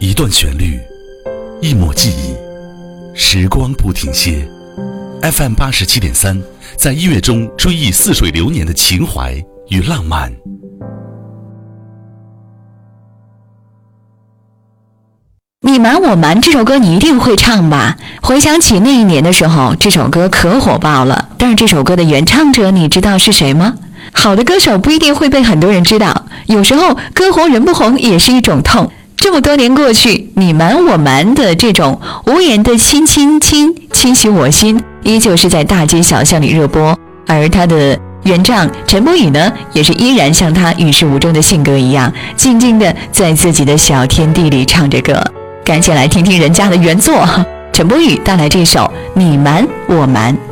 一段旋律，一抹记忆，时光不停歇。FM 87.3，在音乐中追忆似水流年的情怀与浪漫。 你瞒我瞒这首歌你一定会唱吧？回想起那一年的时候，这首歌可火爆了。但是这首歌的原唱者你知道是谁吗？好的歌手不一定会被很多人知道，有时候歌红人不红也是一种痛。这么多年过去，你瞒我瞒的这种无言的亲亲亲，侵袭我心，依旧是在大街小巷里热播。而他的原唱陈柏宇呢，也是依然像他与世无争的性格一样，静静的在自己的小天地里唱着歌。赶紧来听听人家的原作，陈柏宇带来这首《你瞒我瞒》。